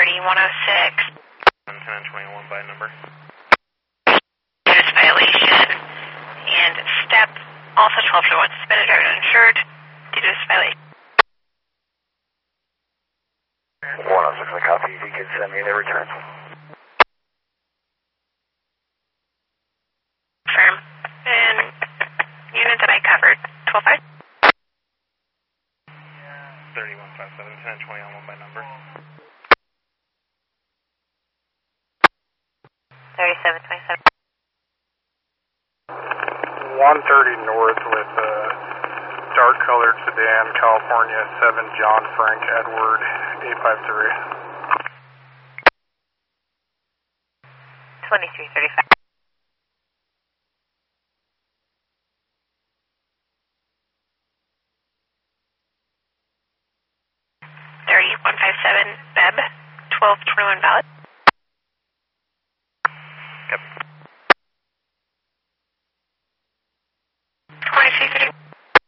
3106. 1021 by number. Notice violation. And step also 1221 suspended driver uninsured due to this violation. 106 a copy. You can send me the return. Firm. And unit that I covered, 125. 3157, 1021 by number. 3727. 130 north with a dark colored sedan, California 7 John Frank Edward 853. 2335. 3157 BEB 1221 valid. Yep.